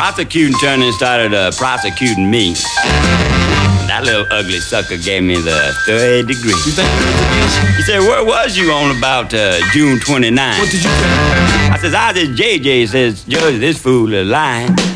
prosecuting attorney started prosecuting me. That little ugly sucker gave me the third degree. You think he said, where was you on about June 29th? What did you say? I says, I was at JJ. Says, Judge, this fool is lying.